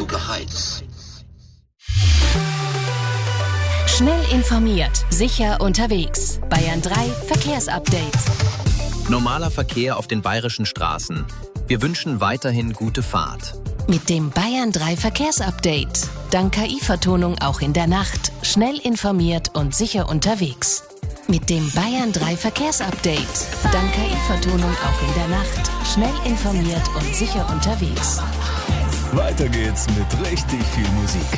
Geheiz. Schnell informiert, sicher unterwegs. Bayern 3 Verkehrsupdate. Normaler Verkehr auf den bayerischen Straßen. Wir wünschen weiterhin gute Fahrt. Mit dem Bayern 3 Verkehrsupdate. Dank KI-Vertonung auch in der Nacht. Schnell informiert und sicher unterwegs. Mit dem Bayern 3 Verkehrsupdate. Dank KI-Vertonung auch in der Nacht. Schnell informiert und sicher unterwegs. Weiter geht's mit richtig viel Musik.